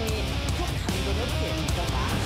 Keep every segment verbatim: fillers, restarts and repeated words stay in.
พวกทางโดนเปลี่ยนกระบะ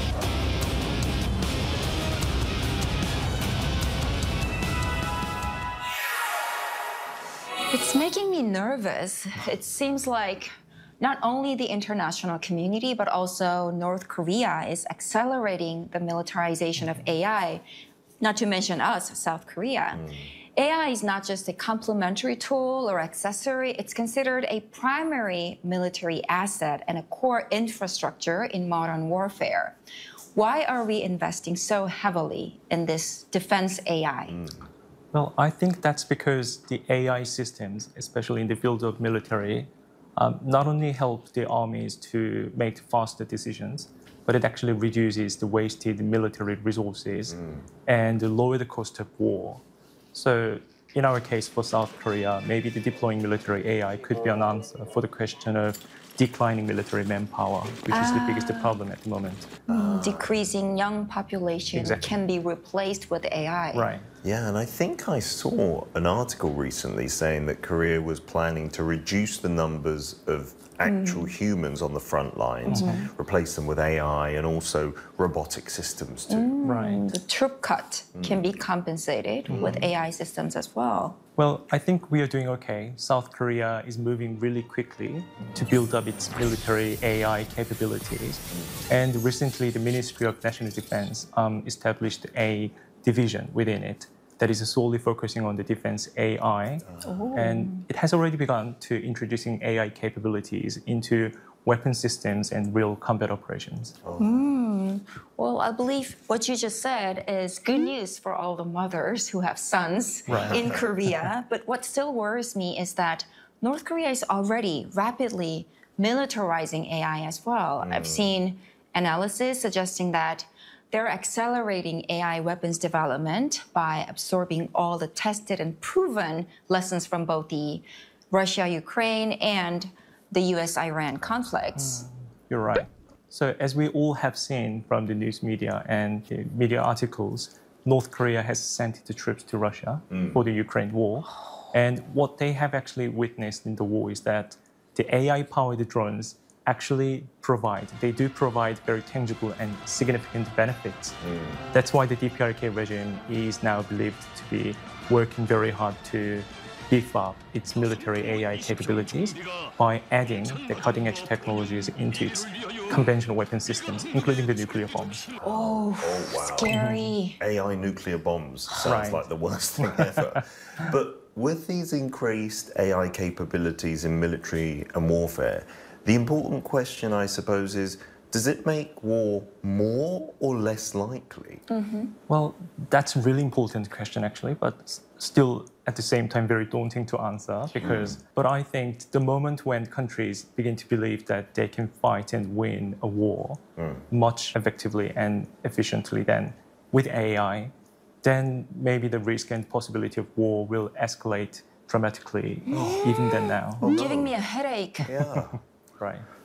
It's making me nervous. It seems like not only the international community, but also North Korea is accelerating the militarization of A I, not to mention us, South Korea. Mm. A I is not just a complementary tool or accessory, it's considered a primary military asset and a core infrastructure in modern warfare. Why are we investing so heavily in this defense A I? Mm. Well, I think that's because the A I systems, especially in the field of military, um, not only help the armies to make faster decisions, but it actually reduces the wasted military resources mm. and lower the cost of war. So in our case for South Korea, maybe the deploying military A I could be an answer for the question of declining military manpower, which ah. is the biggest problem at the moment. Mm, decreasing young population exactly. can be replaced with A I. Right. Yeah, and I think I saw an article recently saying that Korea was planning to reduce the numbers of actual mm. humans on the front lines, mm-hmm. replace them with A I and also robotic systems too. Mm, right. The troop cut mm. can be compensated mm. with A I systems as well. Well, I think we are doing okay. South Korea is moving really quickly to build up its military A I capabilities. And recently, the Ministry of National Defense um, established a division within it that is solely focusing on the defense A I. Oh. And it has already begun to introducing A I capabilities into weapon systems and real combat operations. Oh. Mm. Well, I believe what you just said is good news for all the mothers who have sons right. in Korea. But what still worries me is that North Korea is already rapidly militarizing A I as well. Mm. I've seen analysis suggesting that they're accelerating A I weapons development by absorbing all the tested and proven lessons from both the Russia-Ukraine and the U S Iran conflicts. Mm, you're right. So as we all have seen from the news media and the media articles, North Korea has sent the troops to Russia mm. for the Ukraine war. And what they have actually witnessed in the war is that the A I-powered drones actually provide, they do provide very tangible and significant benefits. Mm. That's why the D P R K regime is now believed to be working very hard to beef up its military A I capabilities by adding the cutting-edge technologies into its conventional weapon systems, including the nuclear bombs. Oh, oh wow. Scary. Mm-hmm. A I nuclear bombs sounds right. like the worst thing ever. But with these increased A I capabilities in military and warfare, the important question, I suppose, is does it make war more or less likely? Mm-hmm. Well, that's a really important question, actually, but still at the same time very daunting to answer because, mm. but I think the moment when countries begin to believe that they can fight and win a war mm. much effectively and efficiently than with A I, then maybe the risk and possibility of war will escalate dramatically even than now. Oh, no. Giving me a headache. Yeah. Right.